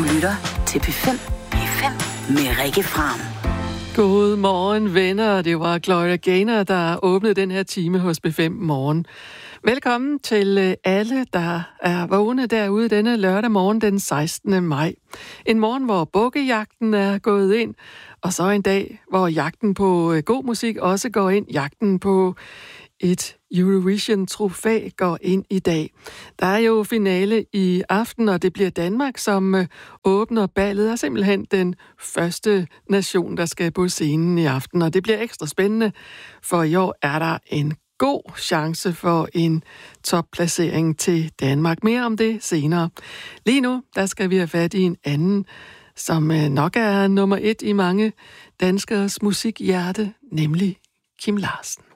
lytter til P5 med Rikke Fram. God morgen, venner. Det var Gloria Gaynor, der åbnede den her time hos B5 Morgen. Velkommen til alle, der er vågne derude denne lørdag morgen den 16. maj. En morgen, hvor bukkejagten er gået ind, og så en dag, hvor jagten på god musik også går ind. Jagten på et Eurovision-trofæ går ind i dag. Der er jo finale i aften, og det bliver Danmark, som åbner ballet, og simpelthen den første nation, der skal på scenen i aften. Og det bliver ekstra spændende, for i år er der en god chance for en topplacering til Danmark. Mere om det senere. Lige nu, der skal vi have fat i en anden, som nok er nummer 1 i mange danskeres musikhjerte, nemlig Kim Larsen.